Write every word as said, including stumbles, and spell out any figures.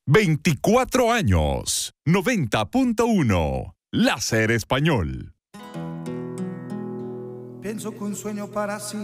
veinticuatro años. noventa punto uno. Láser Español. Pienso que un sueño para sí